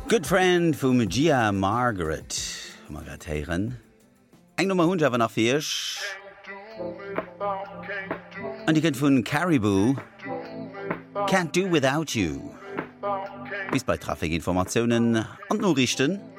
Good Friend vum Gia Margaret Margarethéieren. Eng Nummer hun awer nach Fisch. An Di kennt vun Caribou Can't Do Without You. Bis bei Trafikinformationen an Norrichten.